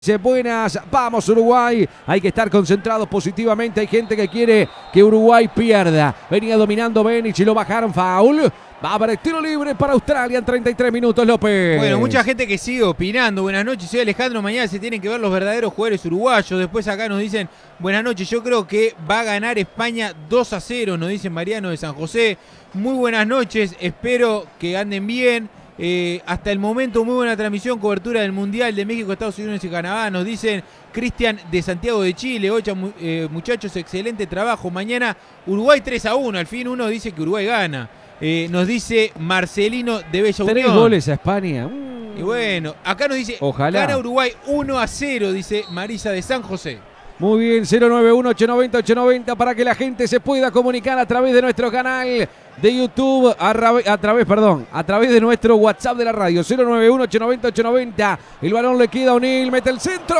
Buenas, vamos Uruguay, hay que estar concentrados positivamente, hay gente que quiere que Uruguay pierda, venía dominando Benich y lo bajaron, foul, va a haber tiro libre para Australia en 33 minutos, López. Bueno, mucha gente que sigue opinando, buenas noches, soy Alejandro, mañana se tienen que ver los verdaderos jugadores uruguayos, después acá nos dicen, buenas noches, yo creo que va a ganar España 2-0, nos dice Mariano de San José, muy buenas noches, espero que anden bien. Hasta el momento muy buena transmisión, cobertura del Mundial de México, Estados Unidos y Canadá, nos dicen Cristian de Santiago de Chile. Ocha, muchachos, excelente trabajo, mañana Uruguay 3-1, al fin uno dice que Uruguay gana, nos dice Marcelino de Bella Unión. 3 goles a España. Y bueno, acá nos dice, ojalá. Gana Uruguay 1-0, dice Marisa de San José. Muy bien, 091-890-890 para que la gente se pueda comunicar a través de nuestro canal de YouTube, a través de nuestro WhatsApp de la radio, 091-890-890. El balón le queda a O'Neal, mete el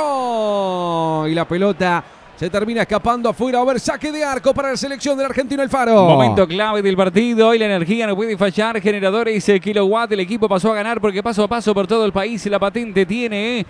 centro y la pelota se termina escapando afuera. A ver, saque de arco para la selección del argentino Alfaro. Momento clave del partido y la energía no puede fallar. Generadores kilowatt. El equipo pasó a ganar porque paso a paso por todo el país la patente tiene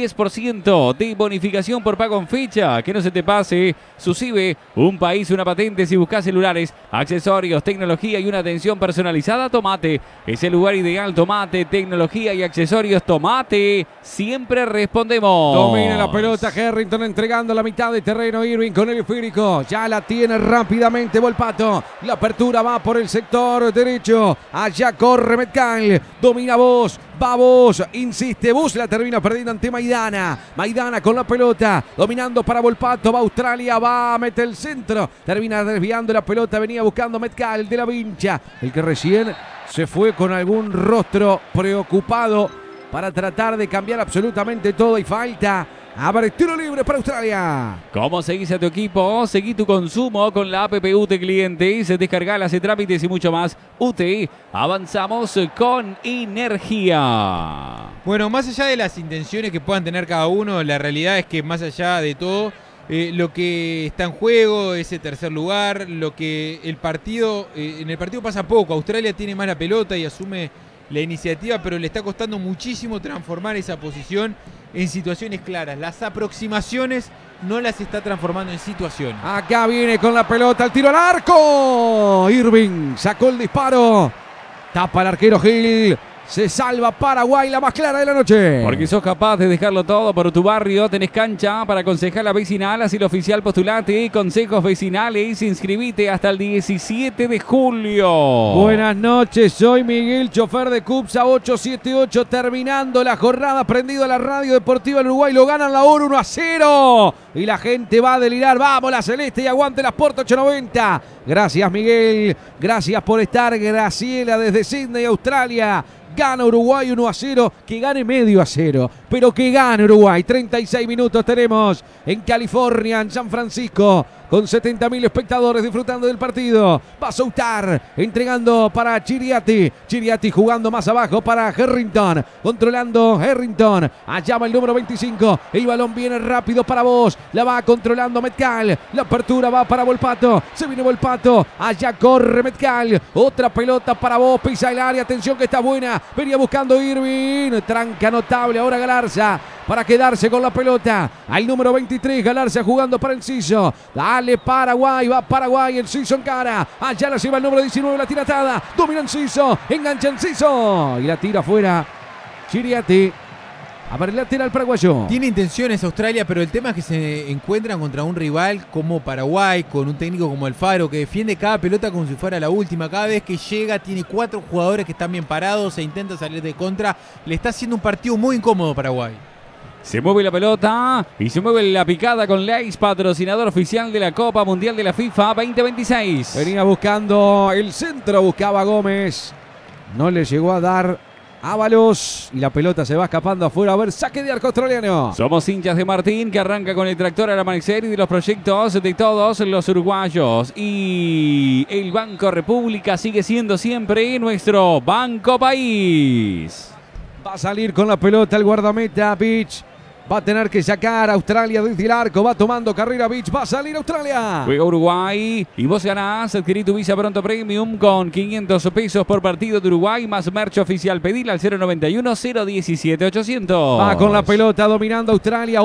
10% de bonificación por pago en fecha. Que no se te pase. Susive, un país, una patente. Si buscas celulares, accesorios, tecnología y una atención personalizada, Tomate es el lugar ideal. Tomate, tecnología y accesorios. Tomate, siempre respondemos. Domina la pelota Harrington entregando la mitad de terreno. Irving con el esférico, ya la tiene rápidamente Volpato, la apertura va por el sector derecho, allá corre Metcalf, domina Vos, va Vos, insiste Vos, la termina perdiendo ante Maidana, Maidana con la pelota, dominando para Volpato, va Australia, va a meter el centro, termina desviando la pelota, venía buscando Metcalf de la Vincha, el que recién se fue con algún rostro preocupado para tratar de cambiar absolutamente todo y falta. Abre tiro libre para Australia. ¿Cómo seguís a tu equipo? Seguí tu consumo con la app UTE Clientes. Descargala, hace trámites y mucho más. UTE, avanzamos con energía. Bueno, más allá de las intenciones que puedan tener cada uno, la realidad es que más allá de todo, lo que está en juego, ese tercer lugar, lo que el partido, en el partido pasa poco. Australia tiene más la pelota y asume la iniciativa, pero le está costando muchísimo transformar esa posición en situaciones claras. Las aproximaciones no las está transformando en situaciones. Acá viene con la pelota, el tiro al arco. Irving sacó el disparo. Tapa el arquero Gil. Se salva Paraguay, la más clara de la noche. Porque sos capaz de dejarlo todo por tu barrio. Tenés cancha para concejala vecinal, asilo oficial, postulate, consejos vecinales. Inscribite hasta el 17 de julio. Buenas noches, soy Miguel, chofer de CUPSA 878. Terminando la jornada, prendido a la radio deportiva del Uruguay. Lo ganan la ONU 1-0. Y la gente va a delirar. Vamos, la celeste y aguante la Sport 890. Gracias, Miguel. Gracias por estar. Graciela desde Sydney, Australia. Gana Uruguay 1-0, que gane medio a 0, pero que gane Uruguay. 36 minutos tenemos en California, en San Francisco, con 70.000 espectadores disfrutando del partido. Va a Soutar, entregando para Chiriati. Chiriati jugando más abajo para Harrington, controlando Harrington. Allá va el número 25. El balón viene rápido para Vos. La va controlando Metcalf. La apertura va para Volpato. Se viene Volpato. Allá corre Metcalf. Otra pelota para Vos. Pisa el área. Atención que está buena. Venía buscando Irving. Tranca notable. Ahora Galarza para quedarse con la pelota. Al número 23. Galarza jugando para Enciso. Dale Paraguay. Va Paraguay. Enciso en cara. Allá la lleva el número 19. La tira atada. Domina Enciso. Engancha Enciso. Y la tira afuera. Chiriati. A ver, el lateral paraguayo. Tiene intenciones Australia, pero el tema es que se encuentran contra un rival como Paraguay, con un técnico como Alfaro, que defiende cada pelota como si fuera la última. Cada vez que llega tiene 4 jugadores que están bien parados, e intenta salir de contra. Le está haciendo un partido muy incómodo Paraguay. Se mueve la pelota y se mueve la picada con Leis, patrocinador oficial de la Copa Mundial de la FIFA 2026. Venía buscando el centro, buscaba Gómez. No le llegó a dar Ábalos y la pelota se va escapando afuera. A ver, saque de arco australiano. Somos hinchas de Martín, que arranca con el tractor al amanecer, y de los proyectos de todos los uruguayos. Y el Banco República sigue siendo siempre nuestro Banco País. Va a salir con la pelota el guardameta Beach. Va a tener que sacar a Australia desde el arco. Va tomando carrera Beach. Va a salir Australia. Juega Uruguay y vos ganás. Adquirí tu Visa Pronto Premium con 500 pesos por partido de Uruguay más merch oficial. Pedila al 091 017 800. Va con la pelota dominando Australia.